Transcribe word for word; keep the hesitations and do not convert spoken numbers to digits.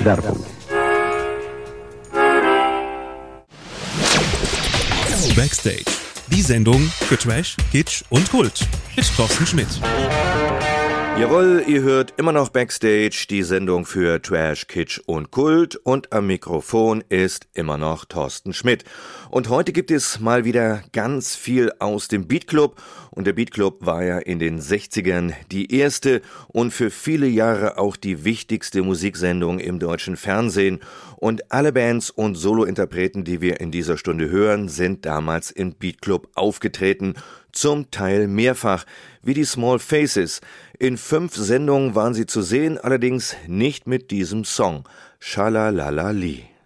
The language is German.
Schwerpunkt. Backstage, die Sendung für Trash, Kitsch und Kult mit Thorsten Schmidt. Jawohl, ihr hört immer noch Backstage, die Sendung für Trash, Kitsch und Kult, und am Mikrofon ist immer noch Thorsten Schmidt. Und heute gibt es mal wieder ganz viel aus dem Beat Club, und der Beat Club war ja in den sechzigern die erste und für viele Jahre auch die wichtigste Musiksendung im deutschen Fernsehen, und alle Bands und Solointerpreten, die wir in dieser Stunde hören, sind damals im Beat Club aufgetreten, zum Teil mehrfach, wie die Small Faces. In fünf Sendungen waren sie zu sehen, allerdings nicht mit diesem Song, Schalalalali.